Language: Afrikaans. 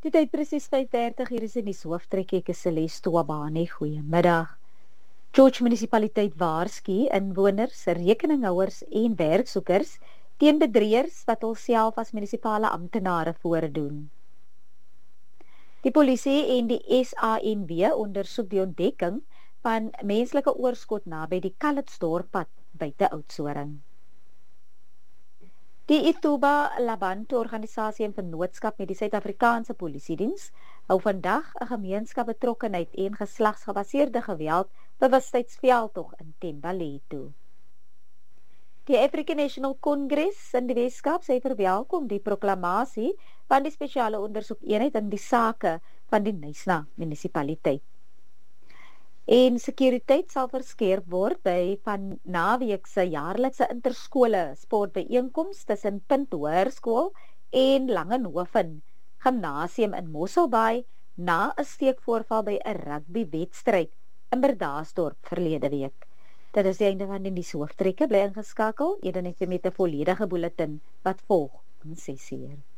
Die tyd presies 5:30 hier is in die hooftrekkie ek is Celeste Twabane. Goeiemiddag. George munisipaliteit waarsku inwoners, rekeninghouers en werksoekers teen bedrieërs wat hulself as munisipale amptenare voordoen. Die polisie en die SANW ondersoek die ontdekking van menslike oorskot naby die Calitzdorppad buite Oudtshoorn. Die Ituba Labantu organisasie en vennootskap met die Suid-Afrikaanse Polisiediens hou vandag 'n gemeenskapsbetrokkenheid en geslagsgebaseerde geweld bewustheidsveldtog in Thembalethu. Die African National Congress in die Weskaap sê verwelkom die proklamasie van die spesiale ondersoekeenheid in die sake van die Knysna munisipaliteit. En sekuriteit sal verskerp word by van naweek se jaarlikse interskole sportbyeenkoms tussen Punt Hoërskool en Langenhoven Gimnasium in Mosselbaai na 'n steekvoorval by 'n rugbywedstryd in Bredasdorp verlede week. Dit is die einde van die nuushooftrekke. Bly ingeskakel, Eden FM met 'n volledige bulletin wat volg om 6:00.